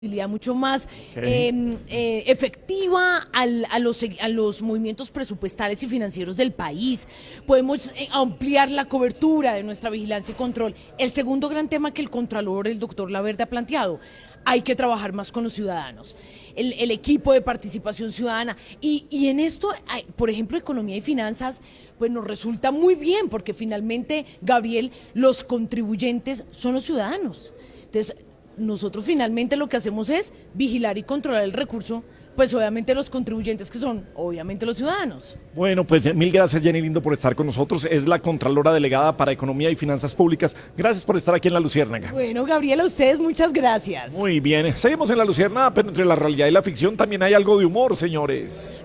mucho más efectiva a los movimientos presupuestales y financieros del país. Podemos ampliar la cobertura de nuestra vigilancia y control. El segundo gran tema que el Contralor, el doctor Laverde, ha planteado: hay que trabajar más con los ciudadanos, el equipo de participación ciudadana. Y en esto, por ejemplo, economía y finanzas, pues nos resulta muy bien, porque finalmente, Gabriel, los contribuyentes son los ciudadanos. Entonces, nosotros finalmente lo que hacemos es vigilar y controlar el recurso, pues obviamente los contribuyentes, que son obviamente los ciudadanos. Bueno, pues mil gracias, Jenny Lindo, por estar con nosotros. Es la Contralora Delegada para Economía y Finanzas Públicas. Gracias por estar aquí en La Luciérnaga. Bueno, Gabriela, a ustedes muchas gracias. Muy bien, seguimos en La Luciérnaga, pero entre la realidad y la ficción también hay algo de humor, señores.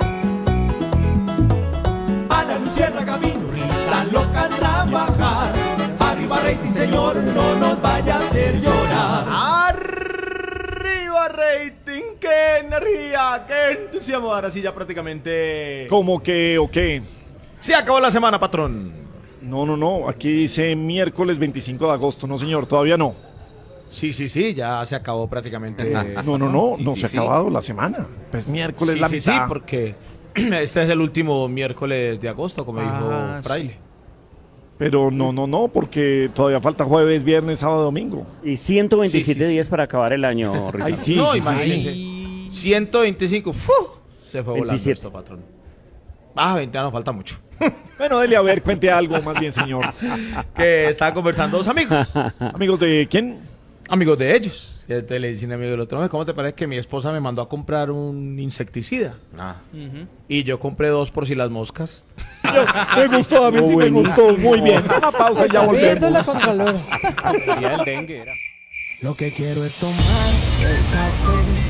A la Luciérnaga vino risa loca a trabajar. Arriba rating, señor, no nos vaya a hacer llorar. ¡Arriba rating! ¡Qué energía! ¡Qué entusiasmo! Ahora sí ya prácticamente... ¿Cómo que o qué? Se acabó la semana, patrón. No, aquí dice miércoles 25 de agosto, no señor, todavía no. Sí, ya se acabó prácticamente. No se ha acabado la semana. Pues miércoles la mitad. Sí, porque este es el último miércoles de agosto, como dijo Fraile. Pero no, porque todavía falta jueves, viernes, sábado, domingo. Y 127 días para acabar el año, Ricardo. Ay, sí, No, sí. imagínense. 125. ¡Fu! Se fue volando 27. esto, patrón. 20 nos falta mucho. Bueno, dele a ver, cuente algo más bien, señor. Que estaban conversando dos amigos. ¿Amigos de quién? Amigos de ellos. Que te le dicen amigo del otro. ¿Cómo te parece que mi esposa me mandó a comprar un insecticida? Y yo compré 2 por si las moscas. Me gustó, a mí sí me gustó. Muy bien. Una pausa y ya volvemos. Lo que quiero es tomar